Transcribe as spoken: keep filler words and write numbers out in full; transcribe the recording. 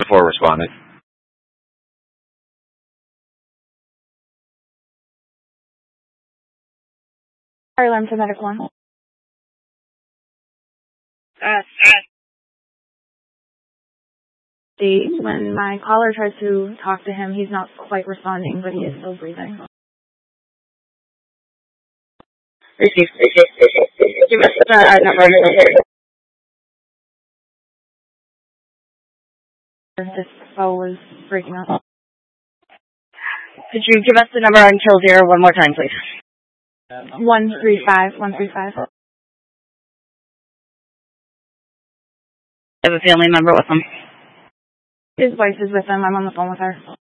before responding. Alarm for medic one. Uh, See, when my caller tries to talk to him, he's not quite responding, but he is still breathing. Receive. Give us the uh, number. This phone was breaking up. Could you give us the number on kill zero one more time, please? One three five. One three five. I have a family member with him. His wife is with him. I'm on the phone with her.